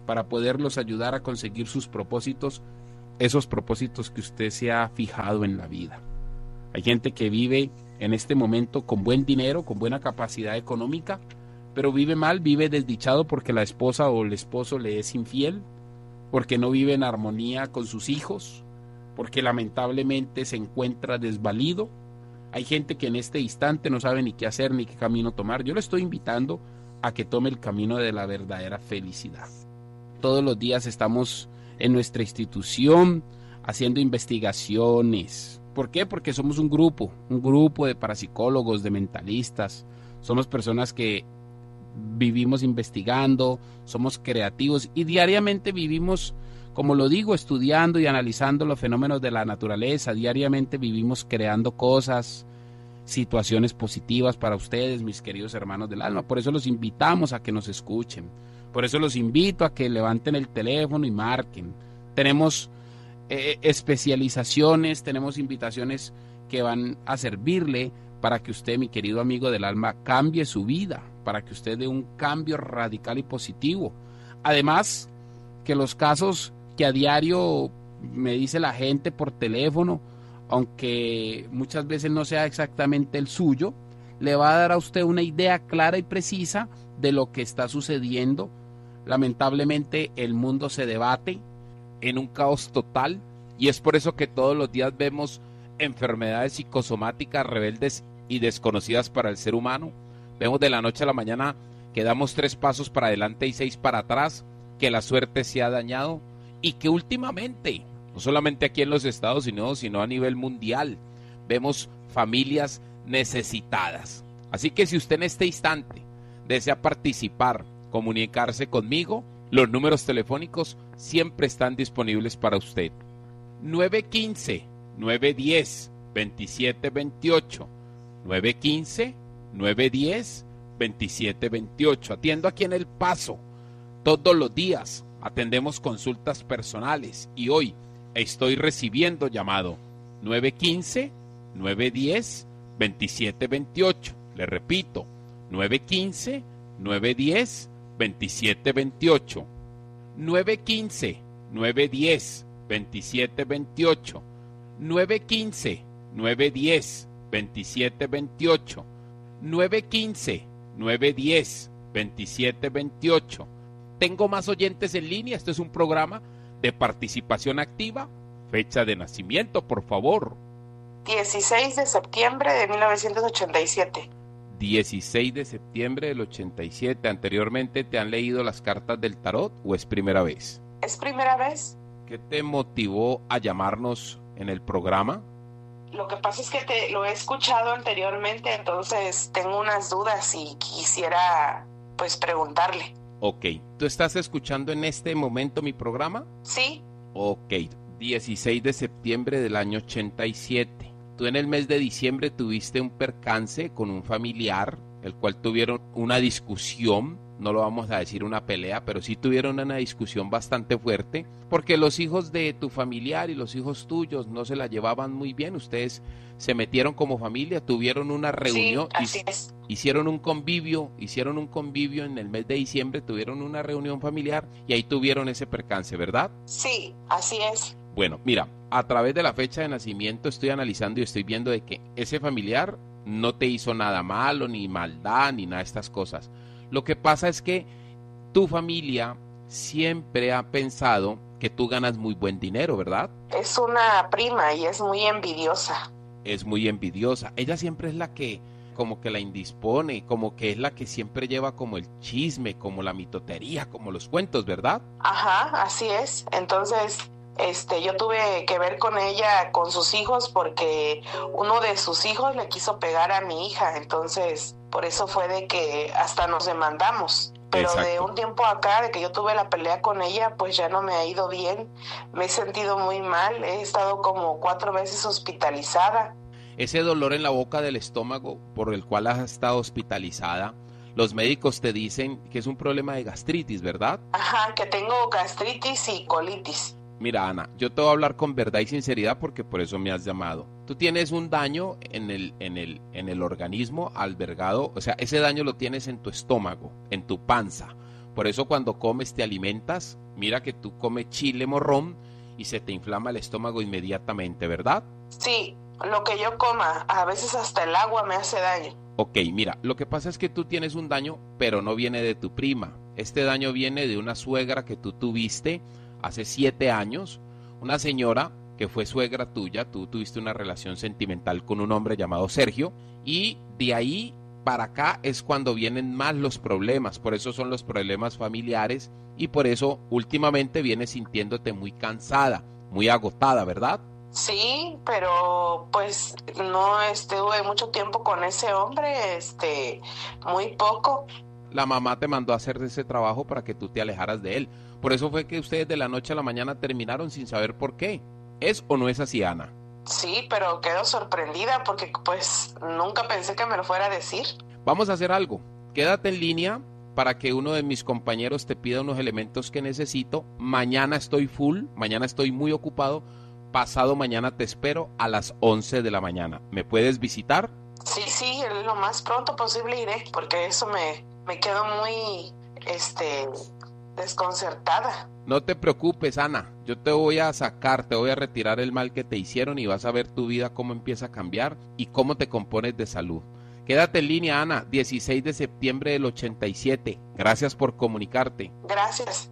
para poderlos ayudar a conseguir sus propósitos, esos propósitos que usted se ha fijado en la vida. Hay gente que vive en este momento con buen dinero, con buena capacidad económica, pero vive mal, vive desdichado porque la esposa o el esposo le es infiel, porque no vive en armonía con sus hijos, porque lamentablemente se encuentra desvalido. Hay gente que en este instante no sabe ni qué hacer ni qué camino tomar. Yo le estoy invitando a que tome el camino de la verdadera felicidad. Todos los días estamos en nuestra institución haciendo investigaciones. ¿Por qué? Porque somos un grupo de parapsicólogos, de mentalistas. Somos personas que vivimos investigando, somos creativos y diariamente vivimos, como lo digo, estudiando y analizando los fenómenos de la naturaleza. Diariamente vivimos creando cosas, situaciones positivas para ustedes, mis queridos hermanos del alma. Por eso los invitamos a que nos escuchen. Por eso los invito a que levanten el teléfono y marquen. Tenemos especializaciones, tenemos invitaciones que van a servirle para que usted, mi querido amigo del alma, cambie su vida, para que usted dé un cambio radical y positivo. Además, que los casos que a diario me dice la gente por teléfono, aunque muchas veces no sea exactamente el suyo, le va a dar a usted una idea clara y precisa de lo que está sucediendo. Lamentablemente el mundo se debate en un caos total y es por eso que todos los días vemos enfermedades psicosomáticas rebeldes y desconocidas para el ser humano. Vemos de la noche a la mañana que damos 3 pasos para adelante y 6 para atrás, que la suerte se ha dañado y que últimamente, no solamente aquí en los Estados Unidos, sino a nivel mundial, vemos familias necesitadas. Así que si usted en este instante desea participar, comunicarse conmigo, los números telefónicos siempre están disponibles para usted. 915-910-2728. 915-910-2728. Atiendo aquí en El Paso. Todos los días atendemos consultas personales y hoy estoy recibiendo llamado 915-910-2728. Le repito, 915-910-2728. 915-910-2728. 915-910-2728. 915-910-2728. Tengo más oyentes en línea. Esto es un programa de participación activa. Fecha de nacimiento, por favor. 16 de septiembre de 1987. 16 de septiembre del 87. ¿Anteriormente te han leído las cartas del tarot o es primera vez? Es primera vez. ¿Qué te motivó a llamarnos en el programa? Lo que pasa es que lo he escuchado anteriormente, entonces tengo unas dudas y quisiera pues preguntarle. Ok, ¿tú estás escuchando en este momento mi programa? Sí. Ok, 16 de septiembre del año 87. Tú en el mes de diciembre tuviste un percance con un familiar, el cual tuvieron una discusión, no lo vamos a decir una pelea, pero sí tuvieron una discusión bastante fuerte, porque los hijos de tu familiar y los hijos tuyos no se la llevaban muy bien. Ustedes se metieron como familia, tuvieron una reunión, sí, así es. hicieron un convivio en el mes de diciembre, tuvieron una reunión familiar y ahí tuvieron ese percance, ¿verdad? Sí, así es. Bueno, mira, a través de la fecha de nacimiento estoy analizando y estoy viendo de que ese familiar no te hizo nada malo, ni maldad, ni nada de estas cosas. Lo que pasa es que tu familia siempre ha pensado que tú ganas muy buen dinero, ¿verdad? Es una prima y es muy envidiosa. Es muy envidiosa. Ella siempre es la que como que la indispone, como que es la que siempre lleva como el chisme, como la mitotería, como los cuentos, ¿verdad? Ajá, así es. Entonces, yo tuve que ver con ella, con sus hijos, porque uno de sus hijos le quiso pegar a mi hija, entonces por eso fue de que hasta nos demandamos. Pero exacto, de un tiempo acá, de que yo tuve la pelea con ella, pues ya no me ha ido bien, me he sentido muy mal, he estado como 4 veces hospitalizada. Ese dolor en la boca del estómago por el cual has estado hospitalizada, los médicos te dicen que es un problema de gastritis, ¿verdad? Ajá, que tengo gastritis y colitis. Mira, Ana, yo te voy a hablar con verdad y sinceridad porque por eso me has llamado. Tú tienes un daño en el organismo albergado, o sea, ese daño lo tienes en tu estómago, en tu panza, Por eso cuando comes te alimentas. Mira que tú comes chile morrón y se te inflama el estómago inmediatamente, ¿verdad? Sí, lo que yo coma, a veces hasta el agua me hace daño. Ok, mira, lo que pasa es que tú tienes un daño, pero no viene de tu prima. Este daño viene de una suegra que tú tuviste hace 7 años, una señora que fue suegra tuya, tú tuviste una relación sentimental con un hombre llamado Sergio, y de ahí para acá es cuando vienen más los problemas, por eso son los problemas familiares, y por eso últimamente vienes sintiéndote muy cansada, muy agotada, ¿verdad? Sí, pero pues no estuve mucho tiempo con ese hombre, muy poco. La mamá te mandó a hacer ese trabajo para que tú te alejaras de él. Por eso fue que ustedes de la noche a la mañana terminaron sin saber por qué. ¿Es o no es así, Ana? Sí, pero quedo sorprendida porque pues nunca pensé que me lo fuera a decir. Vamos a hacer algo. Quédate en línea para que uno de mis compañeros te pida unos elementos que necesito. Mañana estoy full, mañana estoy muy ocupado. Pasado mañana te espero a las 11 de la mañana. ¿Me puedes visitar? Sí, lo más pronto posible iré, porque eso me quedo muy, desconcertada. No te preocupes, Ana. Yo te voy a sacar, te voy a retirar el mal que te hicieron y vas a ver tu vida cómo empieza a cambiar y cómo te compones de salud. Quédate en línea, Ana, 16 de septiembre del 87. Gracias por comunicarte. Gracias.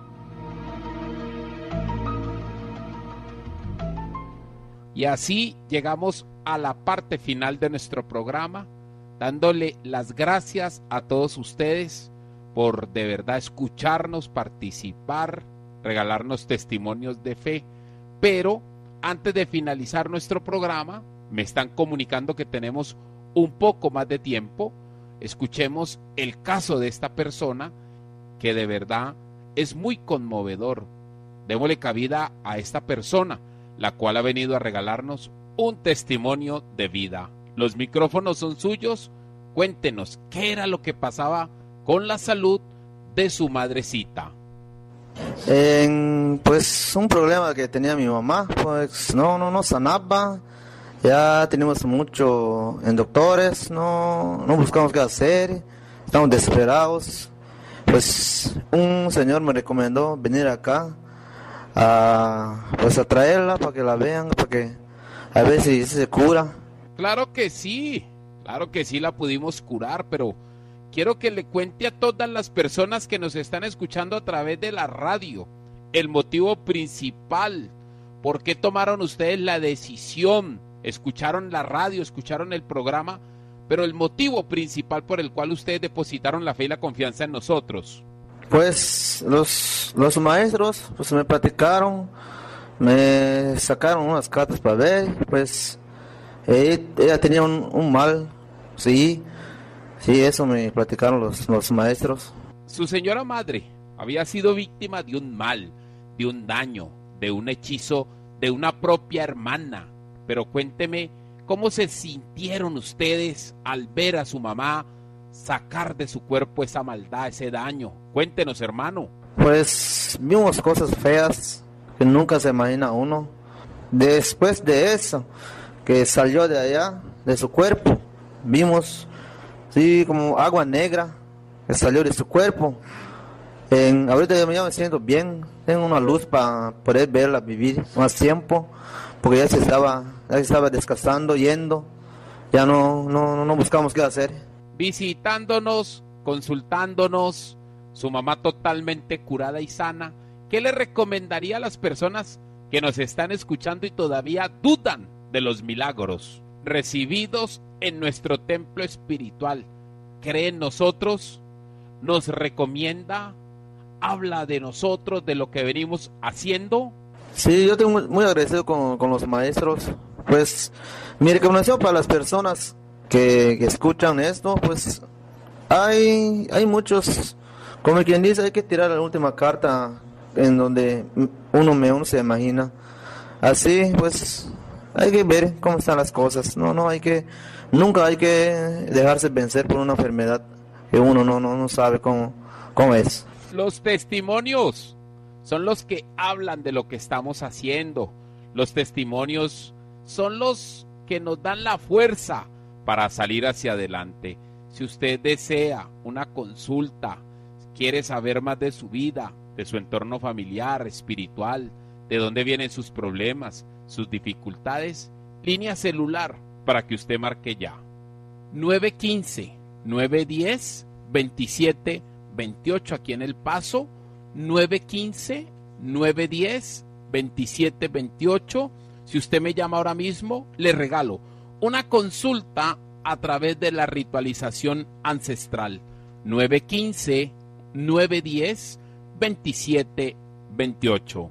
Y así llegamos a la parte final de nuestro programa, dándole las gracias a todos ustedes por de verdad escucharnos, participar, regalarnos testimonios de fe. Pero antes de finalizar nuestro programa, me están comunicando que tenemos un poco más de tiempo. Escuchemos el caso de esta persona que de verdad es muy conmovedor. Démosle cabida a esta persona, la cual ha venido a regalarnos un testimonio de vida. Los micrófonos son suyos. Cuéntenos qué era lo que pasaba con la salud de su madrecita. Pues un problema que tenía mi mamá, pues no sanaba. Ya tenemos mucho en doctores, no buscamos qué hacer, estamos desesperados. Pues un señor me recomendó venir acá a traerla para que la vean, para que a ver si se cura. Claro que sí la pudimos curar, pero quiero que le cuente a todas las personas que nos están escuchando a través de la radio el motivo principal. ¿Por qué tomaron ustedes la decisión? Escucharon la radio, escucharon el programa, pero el motivo principal por el cual ustedes depositaron la fe y la confianza en nosotros. Pues los maestros pues me platicaron, me sacaron unas cartas para ver, pues ella tenía un mal, sí, eso me platicaron los maestros. Su señora madre había sido víctima de un mal, de un daño, de un hechizo de una propia hermana. Pero cuénteme, ¿cómo se sintieron ustedes al ver a su mamá sacar de su cuerpo esa maldad, ese daño? Cuéntenos, hermano. Pues vimos cosas feas que nunca se imagina uno. Después de eso, que salió de allá, de su cuerpo, vimos, sí, como agua negra que salió de su cuerpo. Ahorita ya me siento bien, tengo una luz para poder verla vivir más tiempo, porque ya se estaba descansando, yendo, ya no buscamos qué hacer. Visitándonos, consultándonos, su mamá totalmente curada y sana. ¿Qué le recomendaría a las personas que nos están escuchando y todavía dudan de los milagros recibidos en nuestro templo espiritual? ¿Cree en nosotros? ¿Nos recomienda? ¿Habla de nosotros, de lo que venimos haciendo? Sí, yo estoy muy agradecido con los maestros. Pues mi recomendación para las personas que escuchan esto, pues hay muchos, como quien dice, hay que tirar la última carta en donde uno se imagina. Así pues hay que ver cómo están las cosas. Nunca hay que dejarse vencer por una enfermedad que uno no sabe cómo es. Los testimonios son los que hablan de lo que estamos haciendo. Los testimonios son los que nos dan la fuerza para salir hacia adelante. Si usted desea una consulta, quiere saber más de su vida, de su entorno familiar, espiritual, de dónde vienen sus problemas, sus dificultades, línea celular para que usted marque ya. 915-910-2728 aquí en El Paso, 915-910-2728. Si usted me llama ahora mismo, le regalo una consulta a través de la ritualización ancestral. 915-910-2728.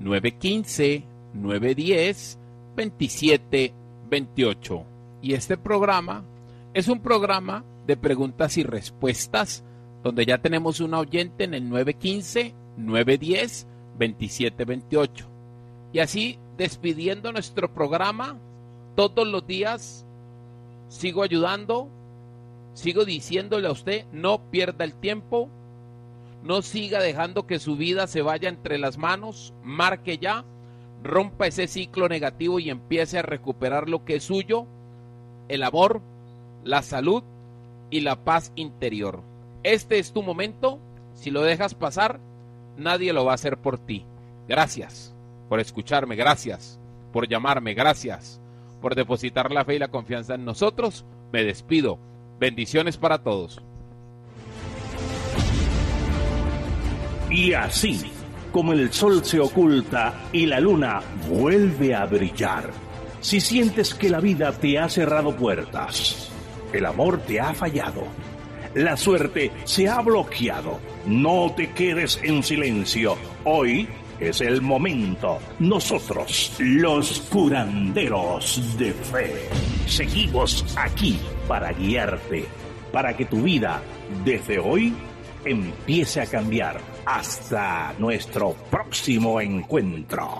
915-910-2728. Y este programa es un programa de preguntas y respuestas, donde ya tenemos una oyente en el 915-910-2728. Y así, despidiendo nuestro programa, todos los días sigo ayudando, sigo diciéndole a usted, no pierda el tiempo, no siga dejando que su vida se vaya entre las manos, marque ya, rompa ese ciclo negativo y empiece a recuperar lo que es suyo, el amor, la salud y la paz interior. Este es tu momento, si lo dejas pasar, nadie lo va a hacer por ti. Gracias por escucharme, gracias por llamarme, gracias por depositar la fe y la confianza en nosotros. Me despido. Bendiciones para todos. Y así, como el sol se oculta y la luna vuelve a brillar, si sientes que la vida te ha cerrado puertas, el amor te ha fallado, la suerte se ha bloqueado, no te quedes en silencio. Hoy es el momento. Nosotros, los curanderos de fe, seguimos aquí para guiarte, para que tu vida desde hoy empiece a cambiar. Hasta nuestro próximo encuentro.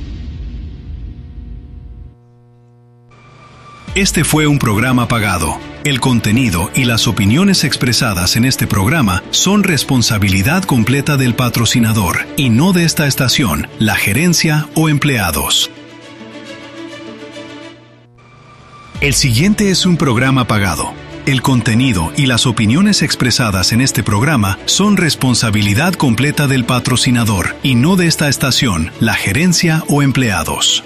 Este fue un programa pagado. El contenido y las opiniones expresadas en este programa son responsabilidad completa del patrocinador y no de esta estación, la gerencia o empleados. El siguiente es un programa pagado. El contenido y las opiniones expresadas en este programa son responsabilidad completa del patrocinador y no de esta estación, la gerencia o empleados.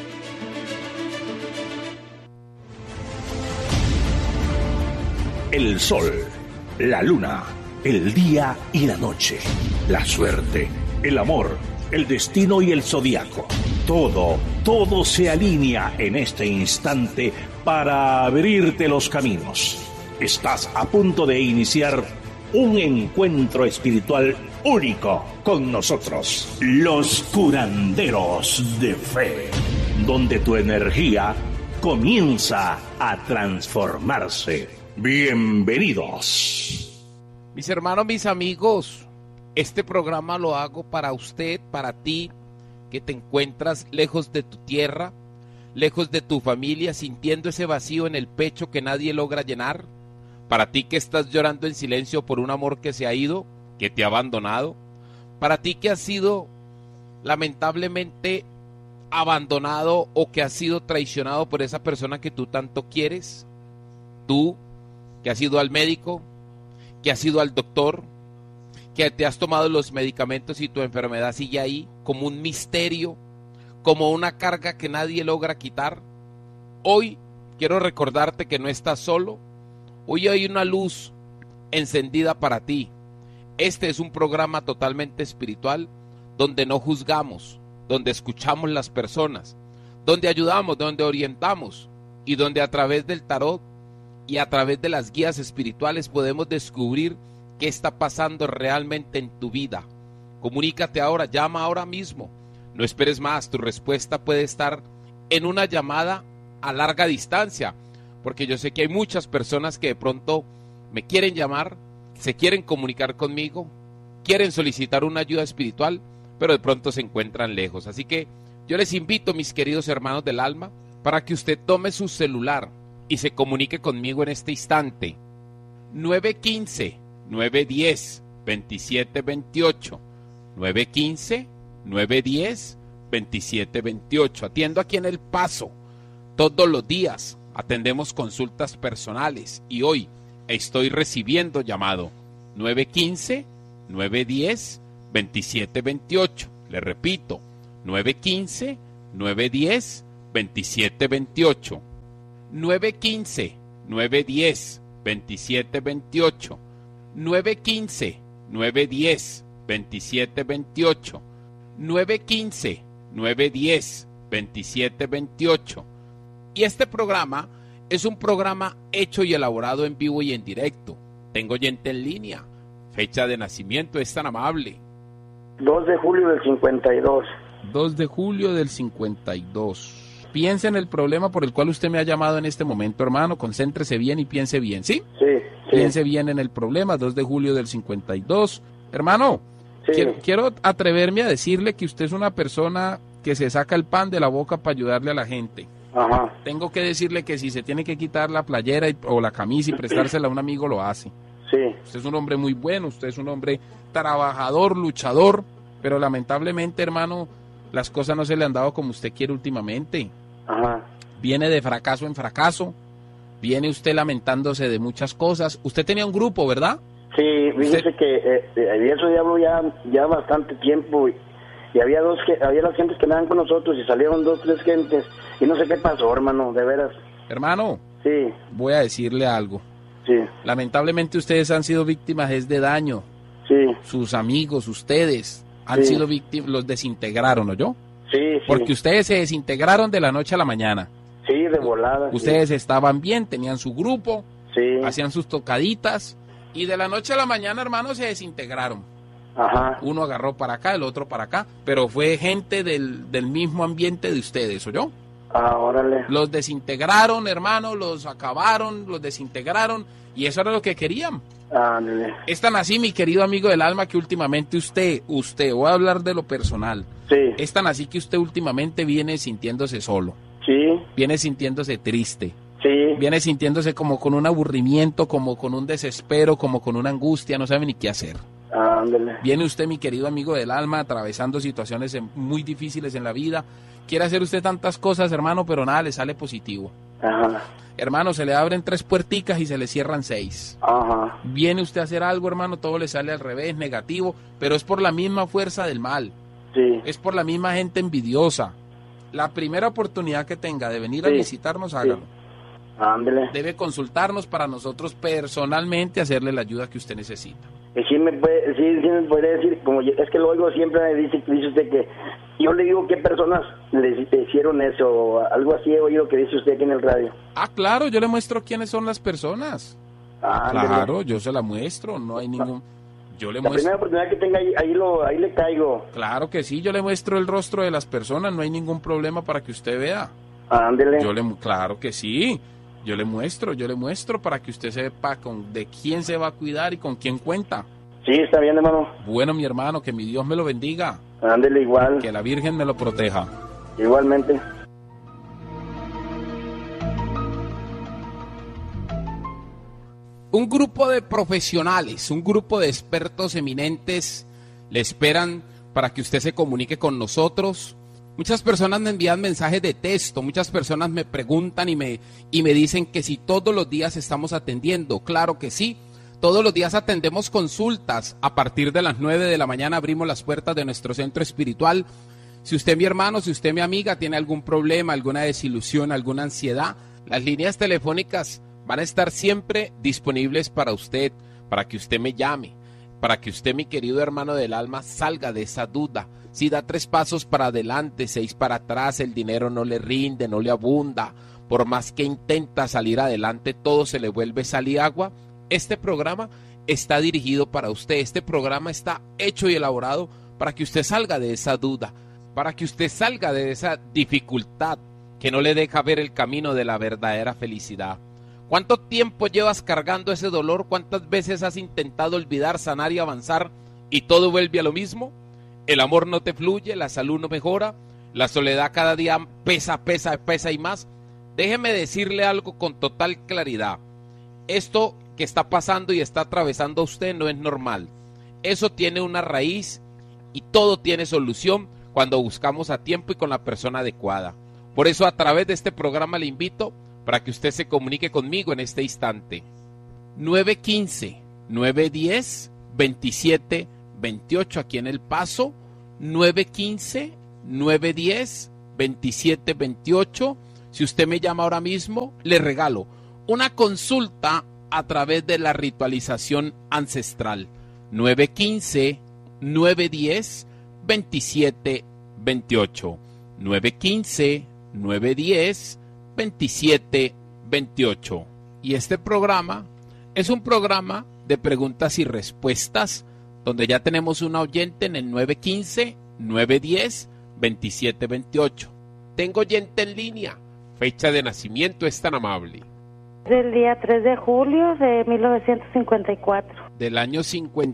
El sol, la luna, el día y la noche, la suerte, el amor, el destino y el zodiaco. Todo se alinea en este instante para abrirte los caminos. Estás a punto de iniciar un encuentro espiritual único con nosotros, los curanderos de fe, donde tu energía comienza a transformarse. Bienvenidos. Mis hermanos, mis amigos, este programa lo hago para usted, para ti, que te encuentras lejos de tu tierra, lejos de tu familia, sintiendo ese vacío en el pecho que nadie logra llenar. Para ti que estás llorando en silencio por un amor que se ha ido, que te ha abandonado. Para ti que has sido lamentablemente abandonado o que has sido traicionado por esa persona que tú tanto quieres. Tú que has ido al médico, que has ido al doctor, que te has tomado los medicamentos y tu enfermedad sigue ahí como un misterio, como una carga que nadie logra quitar. Hoy quiero recordarte que no estás solo. Hoy hay una luz encendida para ti. Este es un programa totalmente espiritual donde no juzgamos, donde escuchamos las personas, donde ayudamos, donde orientamos y donde a través del tarot y a través de las guías espirituales podemos descubrir qué está pasando realmente en tu vida. Comunícate ahora, llama ahora mismo. No esperes más, tu respuesta puede estar en una llamada a larga distancia. Porque yo sé que hay muchas personas que de pronto me quieren llamar, se quieren comunicar conmigo, quieren solicitar una ayuda espiritual, pero de pronto se encuentran lejos. Así que yo les invito, mis queridos hermanos del alma, para que usted tome su celular y se comunique conmigo en este instante. 915-910-2728. 915-910-2728. Atiendo aquí en El Paso todos los días. Atendemos consultas personales y hoy estoy recibiendo llamado 915 915-910-2728. Le repito, 915-910-2728. 915-910-2728. 915-910-2728. 915-910-2728. Y este programa es un programa hecho y elaborado en vivo y en directo. Tengo oyente en línea. Fecha de nacimiento, es tan amable. 2 de julio del 52. 2 de julio del 52. Piense en el problema por el cual usted me ha llamado en este momento, hermano. Concéntrese bien y piense bien, ¿sí? Sí. Piense bien en el problema, 2 de julio del 52. Hermano, sí. quiero atreverme a decirle que usted es una persona que se saca el pan de la boca para ayudarle a la gente. Ajá. Tengo que decirle que si se tiene que quitar la playera o la camisa y prestársela a un amigo, lo hace. Sí. Usted es un hombre muy bueno, usted es un hombre trabajador, luchador, pero lamentablemente, hermano, las cosas no se le han dado como usted quiere últimamente. Ajá. Viene de fracaso en fracaso, viene usted lamentándose de muchas cosas. Usted tenía un grupo, ¿verdad? Sí, fíjese que eso ya hablo ya bastante tiempo y había las gentes que andaban con nosotros y salieron 2, 3 gentes y no sé qué pasó, hermano, de veras. Hermano, sí. Voy a decirle algo. Sí. Lamentablemente ustedes han sido víctimas de daño. Sí. Sus amigos, ustedes han sido víctimas, los desintegraron, ¿o yo? Sí. Porque ustedes se desintegraron de la noche a la mañana. Sí, de volada. Ustedes estaban bien, tenían su grupo, sí, hacían sus tocaditas y de la noche a la mañana, hermano, se desintegraron. Ajá. Uno agarró para acá, el otro para acá, pero fue gente del mismo ambiente de ustedes, ¿o yo? Ah, órale. Los desintegraron, hermano, los acabaron, los desintegraron, y eso era lo que querían. Ándale. Es tan así, mi querido amigo del alma, que últimamente usted, voy a hablar de lo personal. Sí. Es tan así que usted últimamente viene sintiéndose solo. Sí. Viene sintiéndose triste. Sí. Viene sintiéndose como con un aburrimiento, como con un desespero, como con una angustia, no sabe ni qué hacer. Ándale. Viene usted, mi querido amigo del alma, atravesando situaciones muy difíciles en la vida. Quiere hacer usted tantas cosas, hermano, pero nada le sale positivo. Ajá. Hermano, se le abren 3 puerticas y se le cierran 6. Ajá. Viene usted a hacer algo, hermano, todo le sale al revés, negativo, pero es por la misma fuerza del mal. Sí. Es por la misma gente envidiosa. La primera oportunidad que tenga de venir a visitarnos, hágalo. Ándale. Debe consultarnos para nosotros personalmente hacerle la ayuda que usted necesita. Sí me puede decir, como es que lo oigo siempre, dice usted que yo le digo qué personas le hicieron eso, o algo así he oído que dice usted aquí en el radio. Ah, claro, yo le muestro quiénes son las personas. Claro, yo se la muestro, no hay ningún... Yo le la muestro... primera oportunidad que tenga ahí le caigo. Claro que sí, yo le muestro el rostro de las personas, no hay ningún problema para que usted vea. Ándele. Claro que sí. Yo le muestro para que usted sepa de quién se va a cuidar y con quién cuenta. Sí, está bien, hermano. Bueno, mi hermano, que mi Dios me lo bendiga. Ándele igual. Que la Virgen me lo proteja. Igualmente. Un grupo de profesionales, un grupo de expertos eminentes le esperan para que usted se comunique con nosotros. Muchas personas me envían mensajes de texto, muchas personas me preguntan y me dicen que si todos los días estamos atendiendo. Claro que sí, todos los días atendemos consultas. A partir de las 9 de la mañana abrimos las puertas de nuestro centro espiritual. Si usted, mi hermano, si usted, mi amiga, tiene algún problema, alguna desilusión, alguna ansiedad, las líneas telefónicas van a estar siempre disponibles para usted, para que usted me llame, para que usted, mi querido hermano del alma, salga de esa duda. Si da 3 pasos para adelante, 6 para atrás, el dinero no le rinde, no le abunda, por más que intenta salir adelante, todo se le vuelve sal y agua. Este programa está dirigido para usted, este programa está hecho y elaborado para que usted salga de esa duda, para que usted salga de esa dificultad que no le deja ver el camino de la verdadera felicidad. ¿Cuánto tiempo llevas cargando ese dolor? ¿Cuántas veces has intentado olvidar, sanar y avanzar y todo vuelve a lo mismo? El amor no te fluye, la salud no mejora, la soledad cada día pesa y más. Déjeme decirle algo con total claridad. Esto que está pasando y está atravesando a usted no es normal. Eso tiene una raíz y todo tiene solución cuando buscamos a tiempo y con la persona adecuada. Por eso a través de este programa le invito para que usted se comunique conmigo en este instante. 915-910-2728. 2728 aquí en El Paso, 915-910-2728. Si usted me llama ahora mismo, le regalo una consulta a través de la ritualización ancestral. 915-910-2728. 915-910-2728. Y este programa es un programa de preguntas y respuestas, donde ya tenemos una oyente en el 915-910-2728. Tengo oyente en línea. Fecha de nacimiento es tan amable. Del día 3 de julio de 1954. Del año 50.